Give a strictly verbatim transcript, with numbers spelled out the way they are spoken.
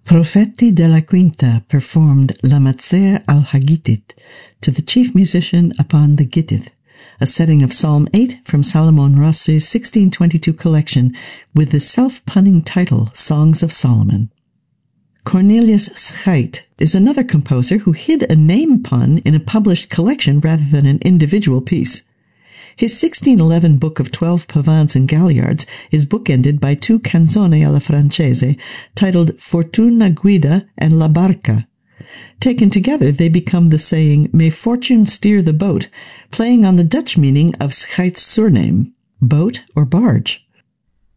Profeti della Quinta performed La Mazzea al Hagitit to the chief musician upon the Gittith, a setting of Psalm eight from Salomon Rossi's sixteen twenty-two collection with the self-punning title Songs of Solomon. Cornelius Scheidt is another composer who hid a name pun in a published collection rather than an individual piece. His sixteen eleven book of twelve pavans and galliards is bookended by two canzoni alla francese titled Fortuna Guida and La Barca. Taken together, they become the saying, "May fortune steer the boat," playing on the Dutch meaning of Scheidt's surname, boat or barge.